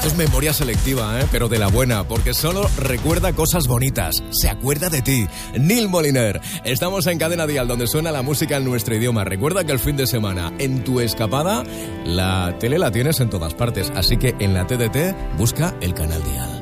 Esto es memoria selectiva, pero de la buena, porque solo recuerda cosas bonitas. Se acuerda de ti. Neil Moliner. Estamos en Cadena Dial, donde suena la música en nuestro idioma. Recuerda que el fin de semana, en tu escapada, la tele la tienes en todas partes. Así que en la TDT, busca el canal Dial.